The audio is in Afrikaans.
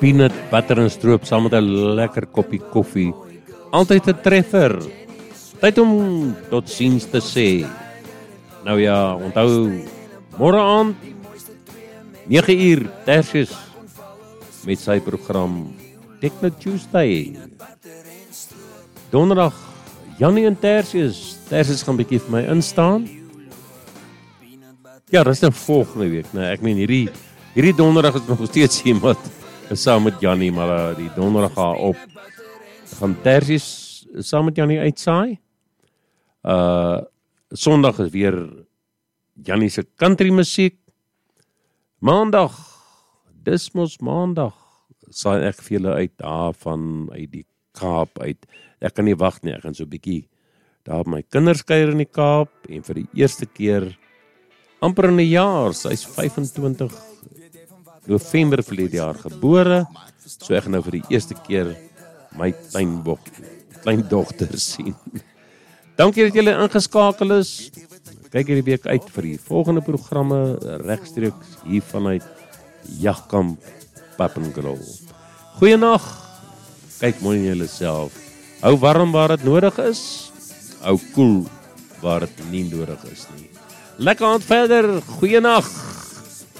peanut, butter en stroop saam met 'n lekker koppie koffie. Altyd 'n treffer. Tyd om tot ziens te sê. Nou ja, onthou, môre aand, 9 uur, Tertius, met sy program Techno Tuesday. Donderdag, Jannie en Tertius. Tertius gaan bietjie vir my instaan. Ja, dis nou volgende week, nee, ek meen hierdie donderdag is nog steeds iemand saam met Jannie, maar die donderdag gaan Tertius saam met Jannie uitsaai. Sondag is weer Jannie se country musiek. Maandag, dis mos maandag, saai ek vir julle uit uit die Kaap uit. Ek kan nie wag nie, ek gaan so 'n bietjie daar my kinders kuier in die Kaap en vir die eerste keer amper in 'n jaar, sy is 25 November verlede jaar gebore, so ek gaan nou vir die eerste keer my kleindogter sien. Dankie dat julle ingeskakel is. Kyk hierdie week uit vir die volgende programme regstreeks hier vanuit Jagkamp Papengrol. Goeienag. Kyk mooi in julleself. Hou warm waar dit nodig is. Hou koel waar dit nie nodig is nie. Lekker aand verder. Goeienag.